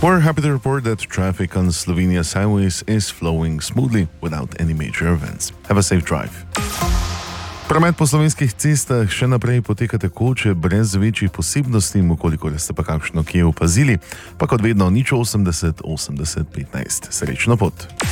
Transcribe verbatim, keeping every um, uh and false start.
We're happy to report that traffic on Slovenia's highways is flowing smoothly without any major events. Have a safe drive. Promet po slovenskih cestah še naprej poteka tekoče, brez večjih posebnosti, ukolikor ste pa kakšno kje opazili, pa kot vedno nič osemdeset osemdeset petnajst. Srečno pot!